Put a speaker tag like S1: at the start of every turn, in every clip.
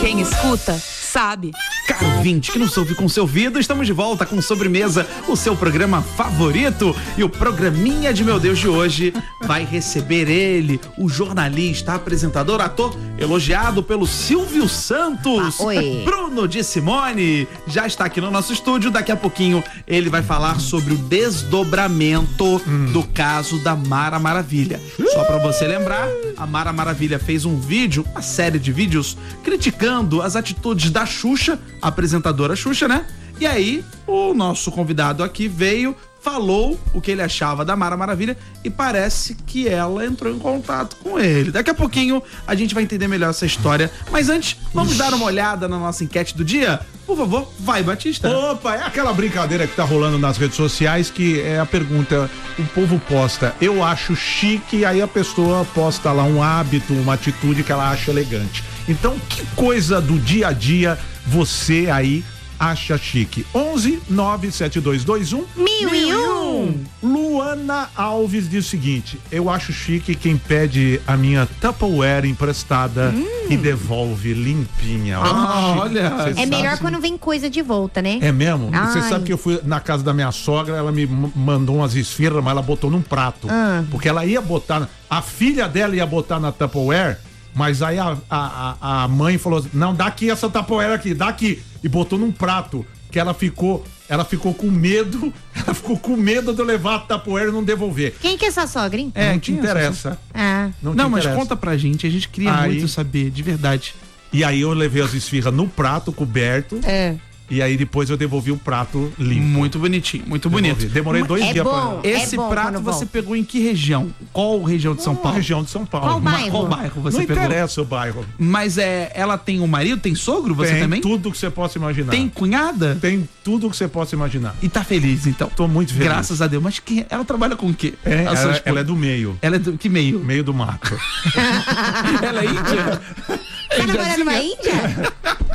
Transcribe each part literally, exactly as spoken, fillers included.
S1: Quem escuta, sabe.
S2: Caro vinte que não soube com seu ouvido, estamos de volta com Sobremesa, o seu programa favorito. E o programinha de meu Deus de hoje vai receber ele, o jornalista, apresentador, ator, elogiado pelo Silvio Santos.
S3: Ah, oi.
S2: Bruno de Simone já está aqui no nosso estúdio. Daqui a pouquinho ele vai falar sobre o desdobramento hum. do caso da Mara Maravilha. Só pra você lembrar, a Mara Maravilha fez um vídeo, uma série de vídeos, criticando as atitudes da Xuxa, a apresentadora Xuxa, né? E aí, o nosso convidado aqui veio, falou o que ele achava da Mara Maravilha e parece que ela entrou em contato com ele. Daqui a pouquinho a gente vai entender melhor essa história. Mas antes, vamos Ixi. dar uma olhada na nossa enquete do dia? Por favor, vai, Batista.
S4: Opa, é aquela brincadeira que tá rolando nas redes sociais, que é a pergunta, o povo posta, eu acho chique, aí a pessoa posta lá um hábito, uma atitude que ela acha elegante. Então, que coisa do dia a dia você aí acha chique? onze nove sete dois dois um
S3: mil e um.
S4: Luana Alves diz o seguinte: eu acho chique quem pede a minha Tupperware emprestada hum. e devolve limpinha.
S2: Ah, olha.
S3: É sabe? Melhor quando vem coisa de volta, né?
S4: É mesmo?
S3: Ai.
S4: Você sabe que eu fui na casa da minha sogra, ela me mandou umas esfirras, mas ela botou num prato. Ah. Porque ela ia botar, a filha dela ia botar na Tupperware, mas aí a, a, a mãe falou assim, não, dá aqui essa Tupperware aqui, dá aqui. E botou num prato, que ela ficou, ela ficou com medo, ela ficou com medo de eu levar a Tupperware e não devolver.
S3: Quem que é essa sogra, hein?
S4: É, não te interessa.
S3: Ah.
S2: Não, não mas interessa. Conta pra gente, a gente queria aí, muito saber, de verdade.
S4: E aí eu levei as esfirras no prato coberto.
S3: É.
S4: E aí depois eu devolvi o prato limpo.
S2: Muito bonitinho, muito
S4: devolvi.
S2: bonito.
S4: Demorei dois
S3: é
S4: dias
S3: bom,
S4: pra...
S2: Esse
S3: é bom
S2: prato você
S3: volta.
S2: pegou em que região? Qual região de São Paulo?
S4: Região de São Paulo.
S3: Qual bairro?
S2: Qual bairro você
S4: Não
S2: pegou?
S4: Não interessa o bairro.
S2: Mas é, ela tem um marido, tem sogro, você
S4: tem
S2: também?
S4: Tem tudo que você possa imaginar.
S2: Tem cunhada?
S4: Tem tudo que você possa imaginar.
S2: E tá feliz, então?
S4: Tô muito feliz.
S2: Graças a Deus. Mas quem, ela trabalha com o quê?
S4: É, ela, ela é do meio.
S2: Ela é do que meio?
S4: Meio do mato.
S2: Ela é índia?
S3: Tá namorando uma índia?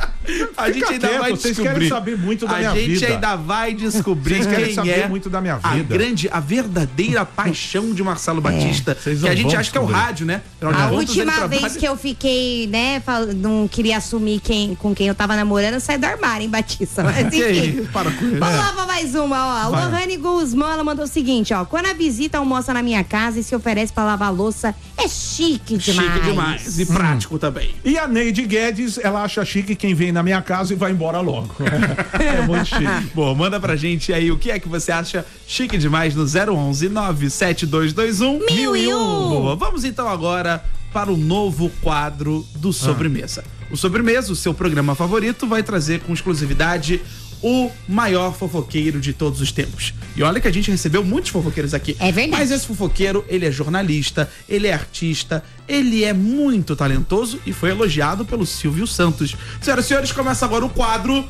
S2: A gente ainda
S4: quieto,
S2: vai
S4: vocês
S2: descobrir.
S4: querem saber muito da
S2: a
S4: minha vida.
S2: A gente ainda vai descobrir
S4: vocês querem
S2: quem
S4: saber
S2: é
S4: muito da minha vida.
S2: A grande, a verdadeira paixão de Marcelo é. Batista,
S4: Vocês
S2: que a gente acha
S4: descobrir.
S2: que é o rádio, né?
S3: A última vez que eu fiquei, né, fal... não queria assumir quem, com quem eu tava namorando, eu saí do armário, hein, Batista. Mas enfim.
S2: Para com isso.
S3: Vamos lá pra mais uma, ó. A Lohane Guzmán, ela mandou o seguinte, ó. Quando a visita almoça na minha casa e se oferece pra lavar a louça, é chique demais.
S2: Chique demais. E prático hum. também.
S4: E a Neide Guedes, ela acha chique quem vem na minha casa e vai embora logo. É muito chique.
S2: Bom, manda pra gente aí o que é que você acha chique demais no zero onze nove sete dois dois um
S3: mil e um.
S2: Boa, vamos então agora para o novo quadro do Sobremesa. Ah. O Sobremesa, o seu programa favorito, vai trazer com exclusividade o maior fofoqueiro de todos os tempos. E olha que a gente recebeu muitos fofoqueiros aqui.
S3: É verdade.
S2: Mas esse fofoqueiro, ele é jornalista, ele é artista, ele é muito talentoso e foi elogiado pelo Silvio Santos. Senhoras e senhores, começa agora o quadro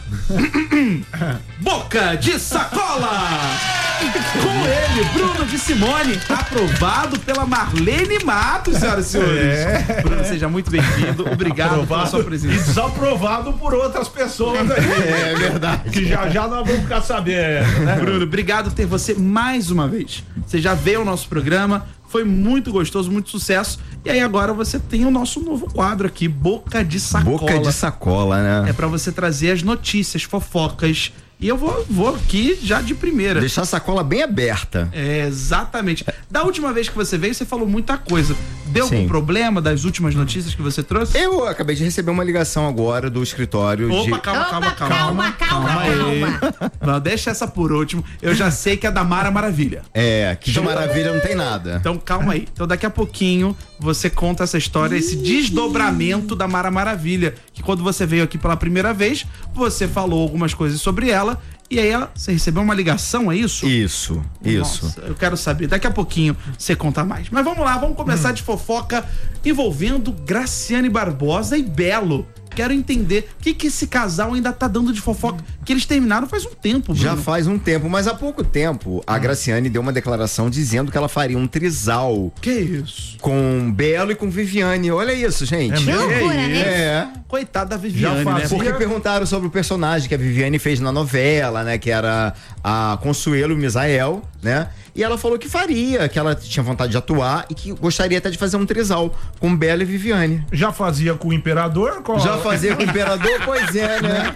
S2: Boca de Sacola! Com ele, Bruno de Simone, aprovado pela Marlene Matos, senhoras e senhores. É. Bruno, seja muito bem-vindo. Obrigado aprovado pela sua presença.
S4: E desaprovado por outras pessoas aí.
S2: É verdade.
S4: Que já já nós vamos ficar sabendo, né?
S2: Bruno, obrigado por ter você mais uma vez. Você já veio ao nosso programa, foi muito gostoso, muito sucesso. E aí agora você tem o nosso novo quadro aqui, Boca de Sacola.
S5: Boca de Sacola, né?
S2: É pra você trazer as notícias, fofocas. E eu vou, vou aqui já de primeira.
S5: Deixar a sacola bem aberta.
S2: É, exatamente. Da última vez que você veio, você falou muita coisa. Deu
S5: Sim.
S2: algum problema das últimas notícias que você trouxe?
S5: Eu acabei de receber uma ligação agora do escritório
S2: Opa,
S5: de...
S2: calma,
S3: Opa,
S2: calma, calma.
S3: calma, calma, calma.
S2: Não, deixa essa por último. Eu já sei que é da Mara Maravilha.
S5: É, que de maravilha não tem nada.
S2: Então calma aí. Então daqui a pouquinho você conta essa história, esse desdobramento da Mara Maravilha. Que quando você veio aqui pela primeira vez, você falou algumas coisas sobre ela. E aí você recebeu uma ligação, é isso?
S5: Isso, isso.
S2: Nossa, eu quero saber. Daqui a pouquinho você conta mais. Mas vamos lá, vamos começar hum. de fofoca envolvendo Graciane Barbosa e Belo. Quero entender o que que esse casal ainda tá dando de fofoca, que eles terminaram faz um tempo, Bruno.
S5: Já faz um tempo, mas há pouco tempo a Graciane deu uma declaração dizendo que ela faria um trisal.
S2: Que isso?
S5: Com Belo e com Viviane. Olha isso, gente.
S3: Que loucura, né?
S5: É.
S2: Coitada da Viviane, né?
S5: Porque perguntaram sobre o personagem que a Viviane fez na novela, né? Que era a Consuelo Misael, né? E ela falou que faria, que ela tinha vontade de atuar e que gostaria até de fazer um trisal com Bela e Viviane.
S4: Já fazia com o Imperador? Qual...
S5: Já fazia com o Imperador? Pois é, né?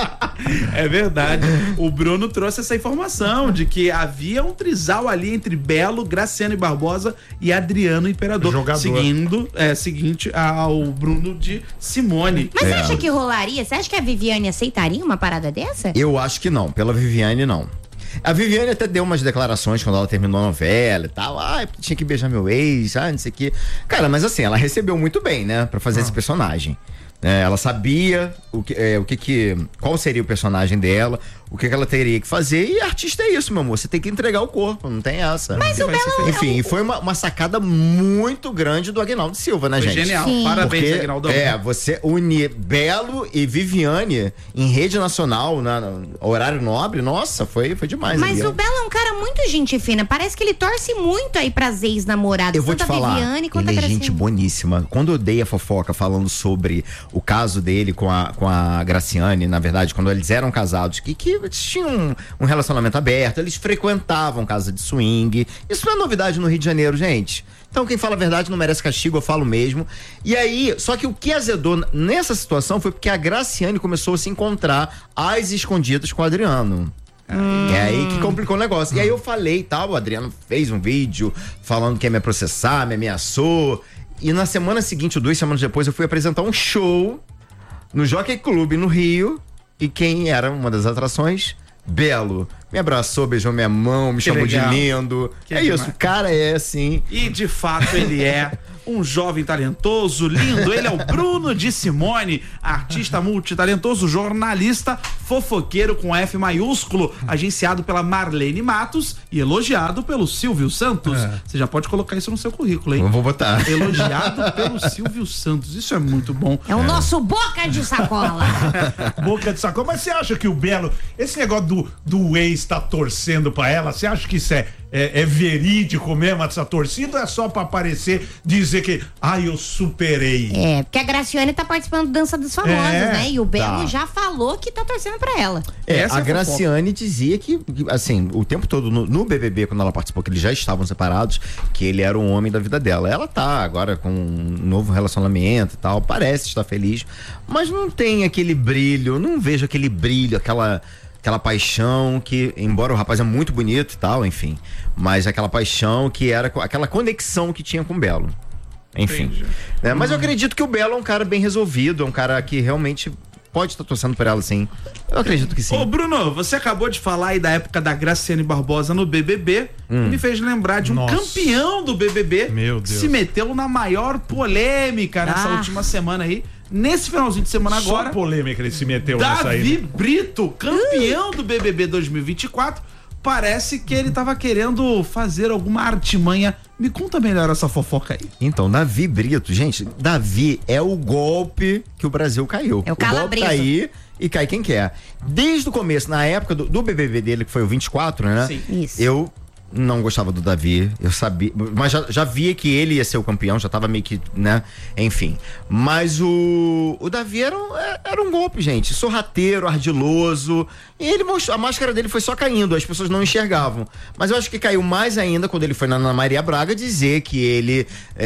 S2: É verdade. O Bruno trouxe essa informação de que havia um trisal ali entre Belo, Graciano e Barbosa e Adriano Imperador.
S4: Jogador.
S2: Seguindo, é, seguinte ao Bruno de Simone.
S3: Mas você
S5: É.
S3: acha que rolaria? Você acha que a Viviane aceitaria uma parada dessa?
S5: Eu acho que não, pela Viviane não. A Viviane até deu umas declarações quando ela terminou a novela e tal. Ah, tinha que beijar meu ex, ah, não sei o que. Cara, mas assim, ela recebeu muito bem, né? Pra fazer ah. esse personagem. É, ela sabia o que, é, o que que, qual seria o personagem dela, o que, que ela teria que fazer, e artista é isso, meu amor, você tem que entregar o corpo, não tem essa.
S3: Mas o Belo...
S5: Enfim, foi uma, uma sacada muito grande do Aguinaldo Silva, né,
S2: foi
S5: gente?
S2: Genial,
S3: Sim.
S2: parabéns,
S5: Porque,
S2: Aguinaldo.
S5: é, você unir Belo e Viviane em rede nacional, na, na horário nobre, nossa, foi, foi demais.
S3: Mas
S5: ali,
S3: o Belo é um cara muito gente fina, parece que ele torce muito aí pras ex-namoradas,
S5: eu vou te
S3: tanto a
S5: falar,
S3: Viviane quanto
S5: ele
S3: a
S5: é gente
S3: Graciane.
S5: boníssima. Quando eu dei a fofoca falando sobre o caso dele com a, com a Graciane, na verdade, quando eles eram casados, que, que eles tinham um, um relacionamento aberto, eles frequentavam casa de swing. Isso não é novidade no Rio de Janeiro, gente. Então quem fala a verdade não merece castigo, eu falo mesmo. E aí, só que o que azedou nessa situação foi porque a Graciane começou a se encontrar às escondidas com o Adriano. Hum. É aí que complicou o negócio. E aí eu falei e tal, o Adriano fez um vídeo falando que ia me processar, me ameaçou. E na semana seguinte, ou duas semanas depois, eu fui apresentar um show no Jockey Club no Rio. E quem era uma das atrações? Belo. Me abraçou, beijou minha mão, me
S2: Que
S5: chamou
S2: legal.
S5: de lindo.
S2: Que
S5: é
S2: demais.
S5: isso, o cara é assim.
S2: E de fato ele é um jovem talentoso, lindo. Ele é o Bruno de Simone, artista multitalentoso, jornalista, fofoqueiro com F maiúsculo, agenciado pela Marlene Matos e elogiado pelo Silvio Santos.
S4: É.
S2: Você já pode colocar isso no seu currículo, hein?
S5: Eu vou botar.
S2: Elogiado pelo Silvio Santos. Isso é muito bom.
S3: É o nosso boca de sacola.
S4: Boca de sacola. Mas você acha que o Belo, esse negócio do, do ex tá torcendo pra ela, você acha que isso é, é, é verídico mesmo, essa torcida, ou é só pra aparecer, dizer que, ai, eu superei?
S3: É, porque a Graciane tá participando do Dança dos Famosos,
S4: É,
S3: né? E o Belo
S5: tá.
S3: já falou que tá torcendo pra ela.
S5: É,
S2: Essa é
S5: a
S2: a
S5: Graciane dizia que, que, assim, o tempo todo no, no B B B, quando ela participou, que eles já estavam separados, que ele era o homem da vida dela. Ela tá agora com um novo relacionamento e tal, parece estar feliz, mas não tem aquele brilho, não vejo aquele brilho, aquela, aquela paixão que, embora o rapaz é muito bonito e tal, enfim, mas aquela paixão que era, aquela conexão que tinha com o Belo. Enfim. Né? Mas eu acredito que o Belo é um cara bem resolvido, é um cara que realmente pode estar torcendo por ela, sim. Eu acredito que sim.
S2: Ô Bruno, você acabou de falar aí da época da Graciane Barbosa no B B B, hum. me fez lembrar de um
S4: Nossa.
S2: campeão do B B B
S4: Meu
S2: que
S4: Deus.
S2: se meteu na maior polêmica nessa
S3: Ah.
S2: última semana aí. Nesse finalzinho de semana
S4: Só
S2: agora,
S4: polêmica ele se meteu nessa aí.
S2: Davi
S4: né?
S2: Brito, campeão do B B B dois mil e vinte e quatro, parece que ele tava querendo fazer alguma artimanha. Me conta melhor essa fofoca aí.
S5: Então, Davi Brito, gente, Davi é o golpe que o Brasil caiu.
S3: É o
S5: golpe
S3: calabreso.
S5: tá aí e cai quem quer. Desde o começo, na época do, do B B B dele, que foi o vinte e quatro, né?
S2: Sim.
S3: Isso.
S5: Eu não gostava do Davi, eu sabia, mas já, já via que ele ia ser o campeão, já tava meio que, né, enfim. Mas o, o Davi era um, era um golpe, gente, sorrateiro, ardiloso, e ele mostrou, a máscara dele foi só caindo, as pessoas não enxergavam. Mas eu acho que caiu mais ainda quando ele foi na Ana Maria Braga dizer que ele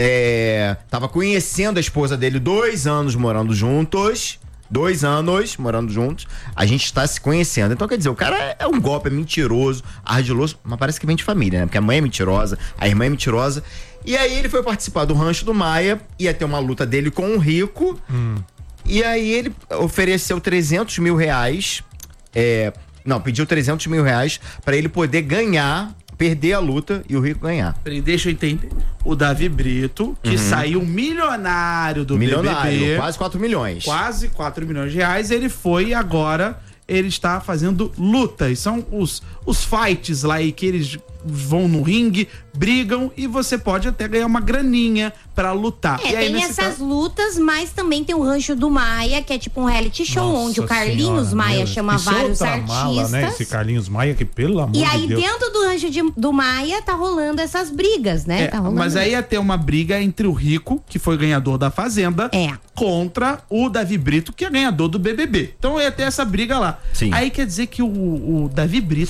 S5: é, tava conhecendo a esposa dele, dois anos morando juntos. Dois anos morando juntos, a gente está se conhecendo. Então, quer dizer, o cara é, é um golpe, é mentiroso, ardiloso, mas parece que vem de família, né? Porque a mãe é mentirosa, a irmã é mentirosa. E aí ele foi participar do Rancho do Maia, ia ter uma luta dele com um rico. Hum. E aí ele ofereceu trezentos mil reais. É, não, pediu trezentos mil reais para ele poder ganhar, perder a luta e o rico ganhar.
S2: Peraí, deixa eu entender. O Davi Brito, que uhum. saiu milionário do
S5: milionário,
S2: B B B.
S5: Quase quatro milhões.
S2: Quase quatro milhões de reais. Ele foi e agora ele está fazendo lutas. São os, os fights lá aí que eles vão no ringue, brigam e você pode até ganhar uma graninha pra lutar.
S3: É,
S2: e aí,
S3: tem essas
S2: caso...
S3: lutas, mas também tem o Rancho do Maia, que é tipo um reality show,
S4: Nossa
S3: onde o Carlinhos
S4: senhora,
S3: Maia
S4: meu,
S3: chama
S4: isso é
S3: vários
S4: outra
S3: artistas.
S4: Mala, né? Esse Carlinhos Maia, que pelo amor
S3: E aí,
S4: de Deus.
S3: dentro do Rancho de, do Maia, tá rolando essas brigas, né?
S2: É,
S3: tá rolando.
S2: mas aí ia ter uma briga entre o Rico, que foi ganhador da Fazenda,
S3: É.
S2: contra o Davi Brito, que é ganhador do B B B. Então ia ter essa briga lá.
S5: Sim.
S2: Aí quer dizer que o, o Davi Brito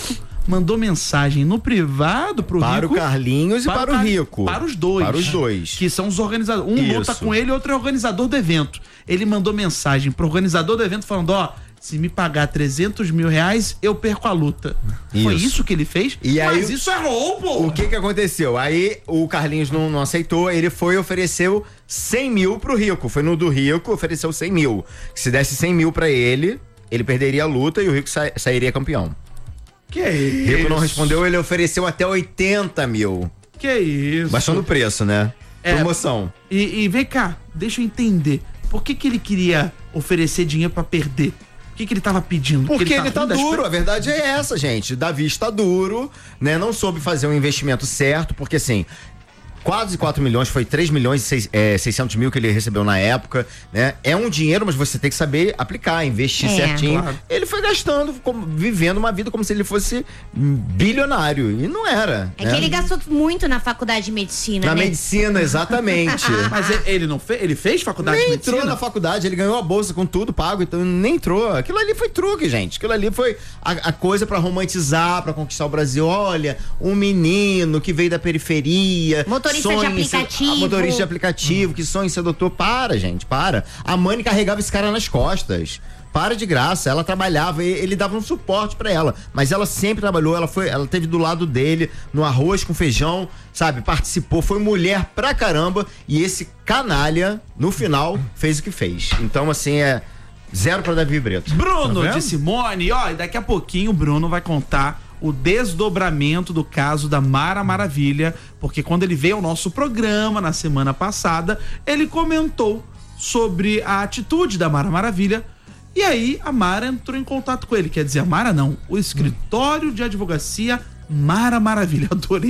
S2: mandou mensagem no privado pro
S5: para
S2: Rico.
S5: Para o Carlinhos e para, para o Rico.
S2: Para os dois.
S5: Para os dois.
S2: Que são os organizadores. Um
S5: Isso.
S2: luta com ele e outro é organizador do evento. Ele mandou mensagem pro organizador do evento falando, ó, se me pagar trezentos mil reais, eu perco a luta. Isso. Foi isso que ele fez?
S5: E aí,
S2: mas isso é roubo!
S5: O que que aconteceu? Aí o Carlinhos não, não aceitou, ele foi e ofereceu cem mil pro Rico. Foi no do Rico, ofereceu cem mil. Se desse cem mil pra ele, ele perderia a luta e o Rico sa sairia campeão.
S2: Que isso?
S5: Rico não respondeu, ele ofereceu até oitenta mil.
S2: Que isso?
S5: Baixando o preço, né?
S2: É,
S5: promoção.
S2: E, e vem cá, deixa eu entender. Por que que ele queria oferecer dinheiro pra perder? O que que ele tava pedindo?
S5: Porque, Porque
S2: ele,
S5: ele tá, tá duro, a verdade é essa, gente. Davi está duro, né? Não soube fazer um investimento certo, porque assim, quase quatro milhões, foi três milhões e seiscentos mil que ele recebeu na época, né? É um dinheiro, mas você tem que saber aplicar, investir é, certinho. Claro. Ele foi gastando, como, vivendo uma vida como se ele fosse bilionário, e não era.
S3: É
S5: né?
S3: que ele gastou muito na faculdade de medicina,
S5: Na
S3: né?
S5: medicina, exatamente.
S2: Mas ele não fez, ele fez faculdade
S5: nem
S2: de medicina?
S5: entrou na faculdade, ele ganhou a bolsa com tudo pago, então nem entrou. Aquilo ali foi truque, gente. Aquilo ali foi a, a coisa pra romantizar, pra conquistar o Brasil. Olha, um menino que veio da periferia.
S3: Motorista de aplicativo.
S5: Ser, motorista de aplicativo, que sonha em ser doutor. Para, gente, para. A mãe carregava esse cara nas costas. Para de graça, ela trabalhava, ele dava um suporte pra ela, mas ela sempre trabalhou, ela foi, ela teve do lado dele, no arroz com feijão, sabe, participou, foi mulher pra caramba, e esse canalha, no final, fez o que fez. Então, assim, é zero pra Davi Breto.
S2: Bruno
S5: tá
S2: de Simone, ó, e daqui a pouquinho o Bruno vai contar o desdobramento do caso da Mara Maravilha, porque quando ele veio ao nosso programa na semana passada, ele comentou sobre a atitude da Mara Maravilha. E aí a Mara entrou em contato com ele, quer dizer, a Mara não, o escritório de advocacia Mara Maravilha. Adorei